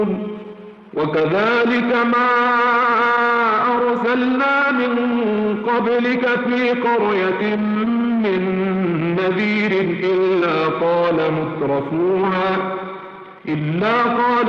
وكذلك ما أرسلنا من قبلك في قرية من نذير إلا قال